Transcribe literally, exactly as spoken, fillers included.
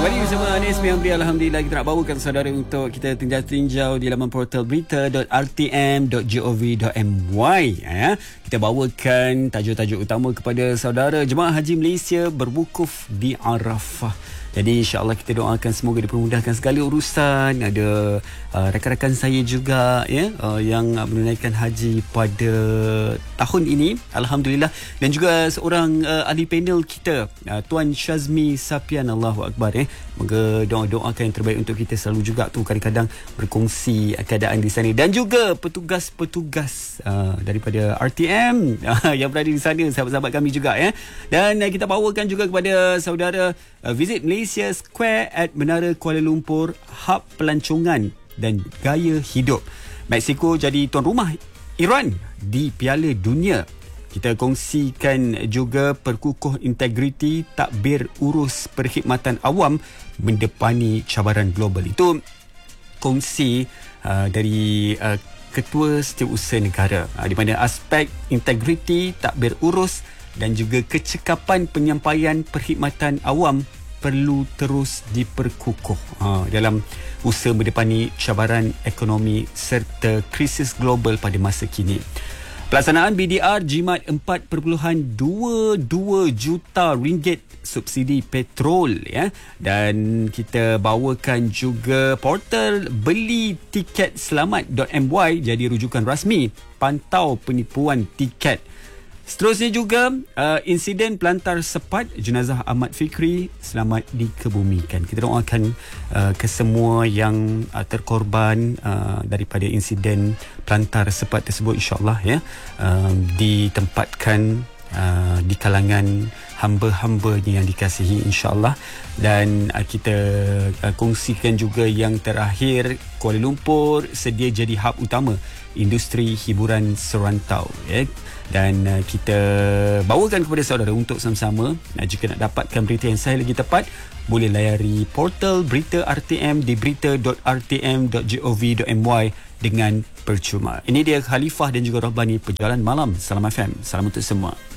Kembali bersama Anis Miamri. Alhamdulillah kita nak bawakan saudara untuk kita tinjau-tinjau di laman portal berita dot r t m dot gov dot m y. Ya. Kita bawakan tajuk-tajuk utama kepada saudara jemaah haji Malaysia berwukuf di Arafah. Jadi insya-Allah kita doakan semoga dipermudahkan segala urusan. Ada uh, rakan-rakan saya juga ya uh, yang menunaikan haji pada tahun ini, alhamdulillah, dan juga seorang uh, ahli panel kita, uh, Tuan Syazmi Sapian. Allahu Akbar. Eh moga doa-doakan yang terbaik untuk kita selalu juga tu kadang-kadang berkongsi keadaan di sana, dan juga petugas-petugas uh, daripada R T M uh, yang berada di sana, sahabat-sahabat kami juga ya. Dan uh, kita bawakan juga kepada saudara uh, visit Malaysia Square at Menara Kuala Lumpur, hub pelancongan dan gaya hidup. Mexico jadi tuan rumah Iran di Piala Dunia. Kita kongsikan juga perkukuh integriti takbir urus perkhidmatan awam mendepani cabaran global. Itu kongsi uh, dari uh, Ketua Setiausaha Negara, uh, di mana aspek integriti takbir urus dan juga kecekapan penyampaian perkhidmatan awam perlu terus diperkukuh ha, dalam usaha mendepani cabaran ekonomi serta krisis global pada masa kini. Pelaksanaan B D R jimat empat perpuluhan dua dua juta ringgit subsidi petrol ya, dan kita bawakan juga portal beli tiket selamat dot m y jadi rujukan rasmi pantau penipuan tiket. Seterusnya juga uh, insiden pelantar sepat jenazah Ahmad Fikri selamat dikebumikan. Kita doakan uh, kesemua yang uh, terkorban uh, daripada insiden pelantar sepat tersebut, insya-Allah ya, uh, ditempatkan uh, di kalangan hamba-hambanya yang dikasihi, insya-Allah. Dan uh, kita uh, kongsikan juga yang terakhir, Kuala Lumpur sedia jadi hub utama industri hiburan serantau ya. Dan uh, kita bawakan kepada saudara untuk sama-sama, uh, jika nak dapatkan berita yang sahih lagi tepat, boleh layari portal berita R T M di berita dot r t m dot gov dot m y dengan percuma. Ini dia Khalifah dan juga Rabbani Perjalanan Malam Salam F M. Salam untuk semua.